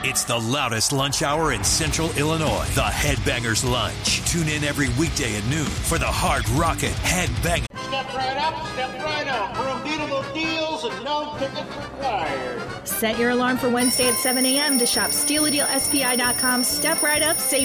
It's the loudest lunch hour in Central Illinois. The Headbangers Lunch. Tune in every weekday at noon for the Hard Rocket Headbangers. Step right up, step right out for unbeatable deals and no tickets required. Set your alarm for Wednesday at 7 a.m. to shop StealADealSPI.com. Step right up, save